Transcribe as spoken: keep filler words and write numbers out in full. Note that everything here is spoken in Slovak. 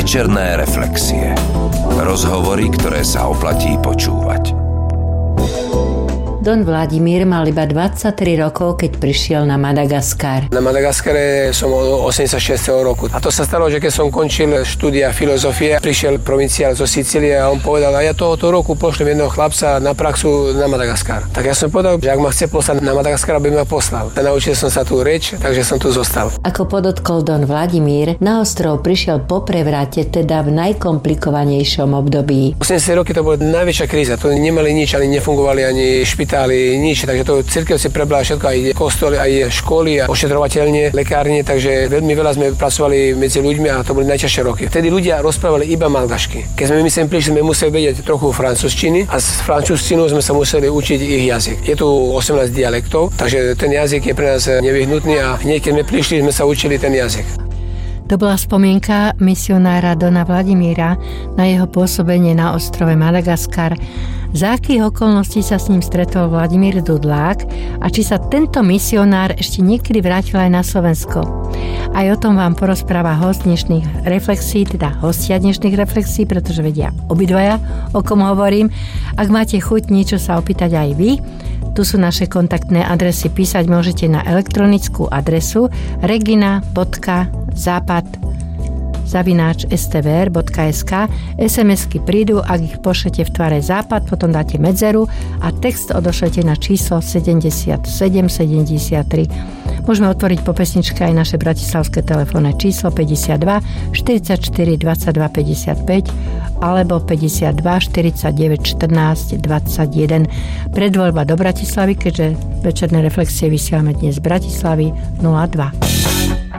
Večerné reflexie. Rozhovory, ktoré sa oplatí počúvať. Don Vladimír mal iba dvadsaťtri rokov, keď prišiel na Madagaskar. Na Madagaskare som od osemdesiatšesť roku. A to sa stalo, že keď som končil štúdia filozofie, prišiel provinciál zo Sicílie a on povedal, a ja tohoto roku pošlem jedného chlapca na praxu na Madagaskar. Tak ja som povedal, že ak ma chce poslať na Madagaskar, aby ma poslal. A naučil som sa tú reč, takže som tu zostal. Ako podotkol Don Vladimír, na ostrov prišiel po prevrate, teda v najkomplikovanejšom období. osemdesiate roky to bola najväčšia kríza. To nemali nič, ani nefungovali ani špitály, nič, takže to cirkev si prebrala všetko, aj kostoly, aj školy a ošetrovateľne, lekárne, takže veľmi veľa sme pracovali medzi ľuďmi a to boli najťažšie roky. Vtedy ľudia rozprávali iba malgašky. Keď sme my sem prišli, sme museli vedieť trochu francúzštiny a z francúzštinu sme sa museli učiť ich jazyk. Je tu osemnásť dialektov, takže ten jazyk je pre nás nevyhnutný a hneď keď sme prišli, sme sa učili ten jazyk. To bola spomienka misionára Dona Vladimíra na jeho pôsobenie na ostrove Madagaskar. Za akých okolností sa s ním stretol Vladimír Dudlák a či sa tento misionár ešte niekedy vrátil aj na Slovensko. Aj o tom vám porozpráva host dnešných reflexí, teda hostia dnešných reflexí, pretože vedia obidvaja, o kom hovorím. Ak máte chuť niečo sa opýtať aj vy, tu sú naše kontaktné adresy. Písať môžete na elektronickú adresu regina bodka západ zavináč es té vé er bodka es ká. es em esky prídu, ak ich pošlete v tvare západ, potom dáte medzeru a text odošlete na číslo sedemdesiatsedem sedemdesiattri. Môžeme otvoriť po pesničke aj naše bratislavské telefónne číslo päťdesiatdva štyridsaťštyri dvadsaťdva päťdesiatpäť alebo päťdesiatdva štyridsaťdeväť štrnásť dvadsaťjeden. Predvoľba do Bratislavy, keďže večerné reflexie vysielame dnes z Bratislavy nula dva.